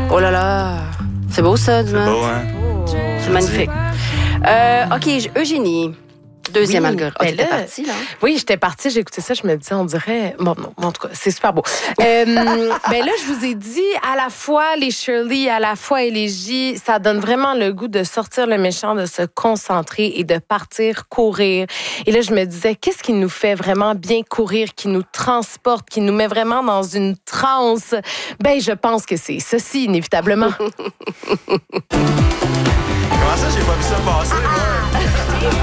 Oh là là. C'est beau, ça, C'est Dumas. beau, hein? C'est magnifique. OK, Eugénie. Deuxième algorithme. Ben T'étais là, partie, là? Oui, j'étais partie, j'ai écouté ça, je me disais, on dirait... Bon, non, en tout cas, c'est super beau. Ben là, je vous ai dit, à la fois les Shirley, à la fois Élégie, ça donne vraiment le goût de sortir le méchant, de se concentrer et de partir courir. Et là, je me disais, qu'est-ce qui nous fait vraiment bien courir, qui nous transporte, qui nous met vraiment dans une transe? Ben, je pense que c'est ceci, inévitablement. Comment ça, j'ai pas vu ça passer, moi?